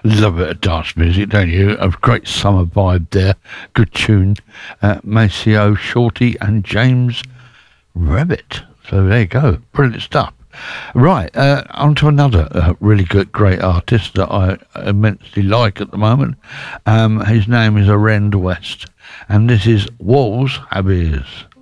Love a bit of dance music, don't you? A great summer vibe there. Good tune. Maceo Shorty and James Rabbit. So there you go. Brilliant stuff. Right, on to another really good, great artist that I immensely like at the moment. His name is Arend West, and this is Walls Have Ears.